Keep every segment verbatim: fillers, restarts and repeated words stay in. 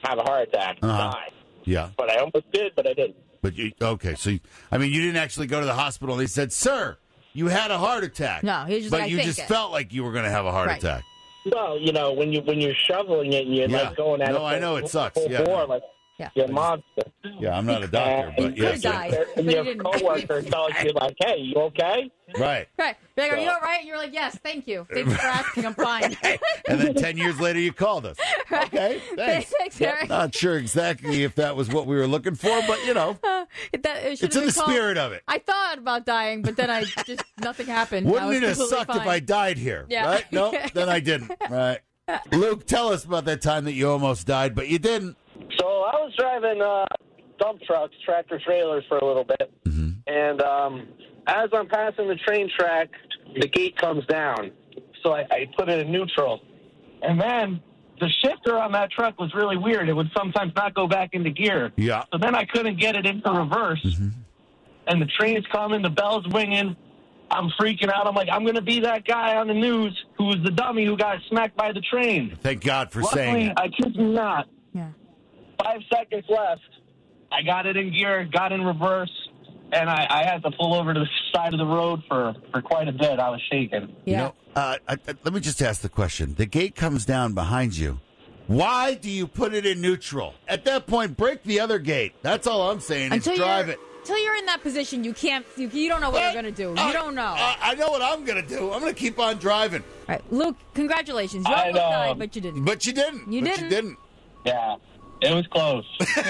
have a heart attack and Uh-huh. die. Yeah. But I almost did, but I didn't. But you, okay, so you, I mean, you didn't actually go to the hospital. They said, "Sir, you had a heart attack." No, he was just but like, I you think just it. felt like you were going to have a heart Right. attack. Well, you know, when you when you're shoveling it and you're Yeah. like going at No, it I know, full- it sucks. full Yeah, bore, no. like Yeah. you're a monster. Yeah, I'm not a doctor, but you yeah, could so- die. And But he your didn't. coworker tells you like, "Hey, you okay?" right. Right. You're like, are you So- all right? And you're like, yes, thank you. Thanks for asking. I'm fine. And then ten years later, you called us. Okay, thanks. Thanks, Eric. Not sure exactly if that was what we were looking for, but you know, It- that- it should it's have in been the called- spirit of it. I thought about dying, but then I just, nothing happened. I Wouldn't was it have completely sucked if fine. I died here? Yeah. Right? No, then I didn't. Right. Luke, tell us about that time that you almost died, but you didn't. So I was driving uh, dump trucks, tractor trailers for a little bit, Mm-hmm. and um, as I'm passing the train track, the gate comes down. So I, I put it in neutral, and then the shifter on that truck was really weird. It would sometimes not go back into gear. Yeah. So then I couldn't get it into reverse, and the train's coming, the bell's ringing. I'm freaking out. I'm like, I'm going to be that guy on the news who was the dummy who got smacked by the train. Thank God for saying Luckily, it. I kid you not. Yeah. Five seconds left. I got it in gear, got in reverse, and I, I had to pull over to the side of the road for, for quite a bit. I was shaking. Yeah. You know, uh, I, I, let me just ask the question. The gate comes down behind you. Why do you put it in neutral? At that point, break the other gate. That's all I'm saying. Is Until drive you're, it. Until you're in that position, you can't, you, you don't know what you're going to do. You Uh, don't know. uh, I know what I'm going to do. I'm going to keep on driving. All right. Luke, congratulations. You I almost know. died, but you didn't. But you didn't. You but didn't. you didn't. Yeah, it was close.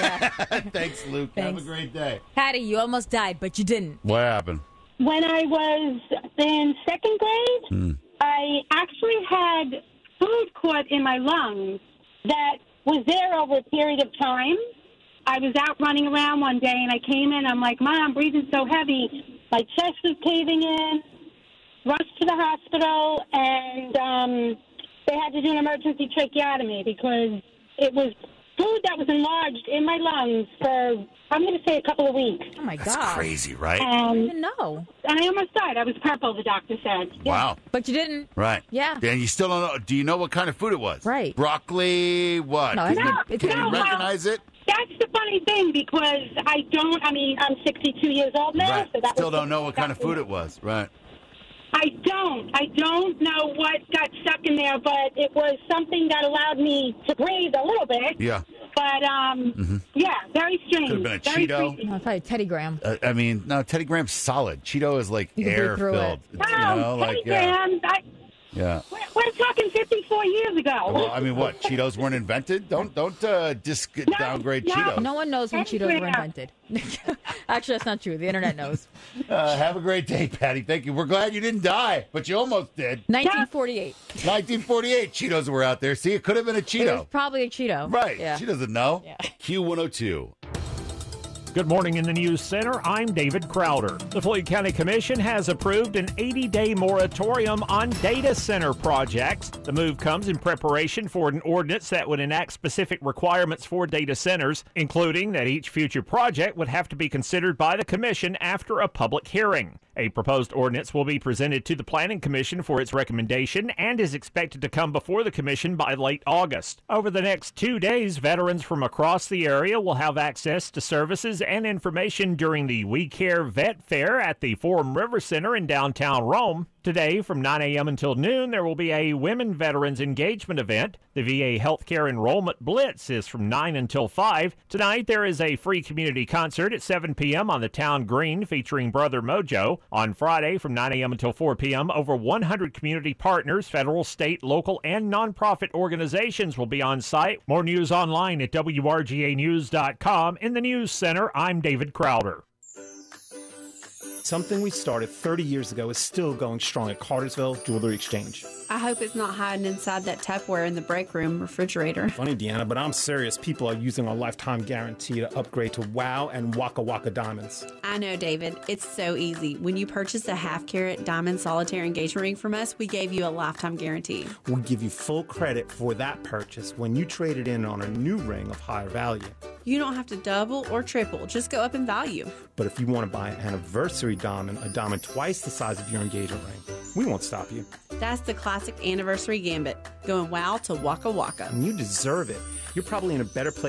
Thanks, Luke. Have Thanks. a great day. Patty, you almost died, but you didn't. What happened? When I was in second grade, I actually had food caught in my lungs that was there over a period of time. I was out running around one day, and I came in. I'm like, Mom, I'm breathing so heavy. My chest is caving in. Rushed to the hospital, and um, they had to do an emergency tracheotomy because it was food that was enlarged in my lungs for, I'm going to say, a couple of weeks. Oh, my That's God. crazy, right? I And, didn't know. and I almost died. I was purple, the doctor said. Yeah. Wow. But you didn't. Right. Yeah. And you still don't know. Do you know what kind of food it was? Right. Broccoli, what? No, Can it's you, not- it's can not- you No, well, recognize it? That's the funny thing because I don't, I mean, I'm sixty-two years old now. Right. So that Still was don't know what kind of food it was. Right. I don't. I don't know what got stuck in there, but it was something that allowed me to breathe a little bit. Yeah. But, um, yeah, very strange. Could have been a Very Cheeto. creepy. No, probably Teddy Graham. Uh, I mean, no, Teddy Graham's solid. Cheeto is like You can breathe air through filled. it. You No, know, Teddy like yeah, Graham, I, yeah. we're, we're talking fifty-four years ago. Well, I mean, what? Cheetos weren't invented? Don't don't uh, disc- No, downgrade no. Cheetos. No one knows when Teddy Cheetos were Graham. invented. Actually, that's not true. The internet knows. Uh, have a great day, Patty. Thank you. We're glad you didn't die, but you almost did. nineteen forty-eight. nineteen forty-eight Cheetos were out there. See, it could have been a It was Cheeto. probably a Cheeto. Right. Yeah. She doesn't know. Yeah. Q one oh two. Good morning in the News Center. I'm David Crowder. The Floyd County Commission has approved an eighty-day moratorium on data center projects. The move comes in preparation for an ordinance that would enact specific requirements for data centers, including that each future project would have to be considered by the Commission after a public hearing. A proposed ordinance will be presented to the Planning Commission for its recommendation and is expected to come before the Commission by late August. Over the next two days, veterans from across the area will have access to services and information during the We Care Vet Fair at the Forum River Center in downtown Rome. Today, from nine a.m. until noon, there will be a Women Veterans Engagement event. The V A Healthcare Enrollment Blitz is from nine until five. Tonight, there is a free community concert at seven p.m. on the town green featuring Brother Mojo. On Friday, from nine a.m. until four p.m., over one hundred community partners, federal, state, local, and nonprofit organizations will be on site. More news online at W R G A news dot com. In the News Center, I'm David Crowder. Something we started thirty years ago is still going strong at Cartersville Jewelry Exchange. I hope it's not hiding inside that Tupperware in the break room refrigerator. Funny, Deanna, but I'm serious. People are using our lifetime guarantee to upgrade to WOW and Waka Waka diamonds. I know, David. It's so easy. When you purchase a half-carat diamond solitaire engagement ring from us, we gave you a lifetime guarantee. We'll give you full credit for that purchase when you trade it in on a new ring of higher value. You don't have to double or triple. Just go up in value. But if you want to buy an anniversary diamond, a diamond twice the size of your engagement ring, we won't stop you. That's the classic anniversary gambit. Going wow to Waka Waka. And you deserve it. You're probably in a better place